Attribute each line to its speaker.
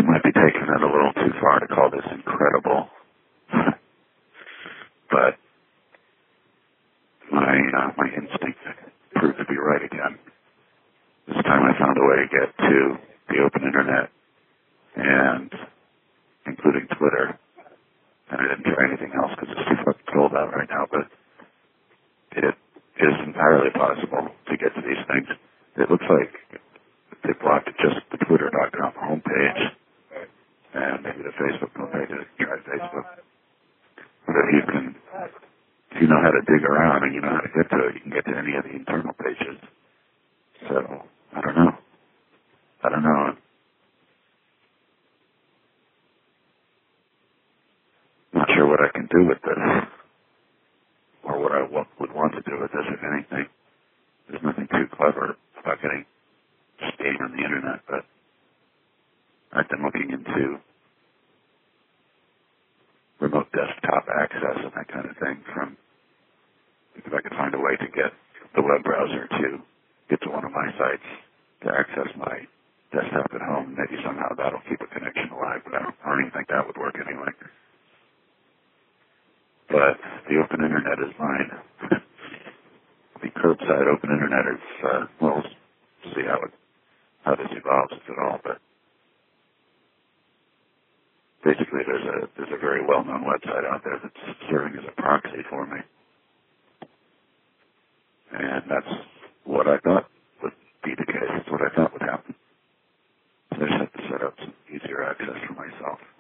Speaker 1: might be taking it a little too far to call this incredible, but my instinct proved to be right again. This time I found a way to get to the open internet, and including Twitter. And I didn't try anything else because it's too fucking cold out right now, but it is entirely possible to get to these things. It looks like they blocked just the Twitter.com homepage and maybe the Facebook homepage. I tried Facebook. But if you know how to dig around and you know how to get to it, you can get to any of the internal pages. So, I don't know. Not sure what I can do with this, or what I would want to do with this, if anything. There's nothing too clever about staying on the internet, but I've been looking into remote desktop access and that kind of thing if I could find a way to get the web browser to get to one of my sites to access my desktop at home. Maybe somehow that'll keep a connection alive, but I don't even think that would work anyway. But the open internet is mine. The curbside open internet is, we'll see how this evolves, if at all. But basically, there's a very well-known website out there that's serving as a proxy for me, and that's what I thought would be the case. That's what I thought would happen. So I just have to set up some easier access for myself.